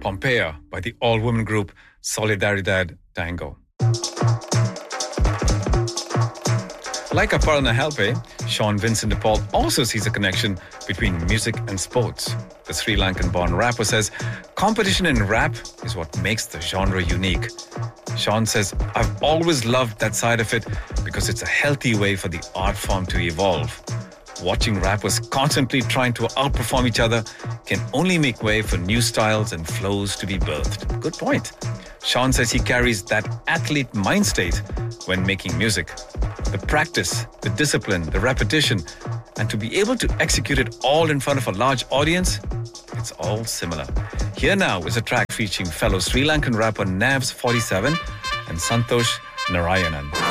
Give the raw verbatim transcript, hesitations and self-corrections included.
Pompeia by the all-woman group Solidaridad Tango. Like Aparna Halpe, Sean Vincent de Paul also sees a connection between music and sports. The Sri Lankan-born rapper says competition in rap is what makes the genre unique. Sean says, I've always loved that side of it because it's a healthy way for the art form to evolve. Watching rappers constantly trying to outperform each other can only make way for new styles and flows to be birthed. Good point. Sean says he carries that athlete mind state when making music. The practice, the discipline, the repetition, and to be able to execute it all in front of a large audience, it's all similar. Here now is a track featuring fellow Sri Lankan rapper Navs forty-seven and Santosh Narayanan.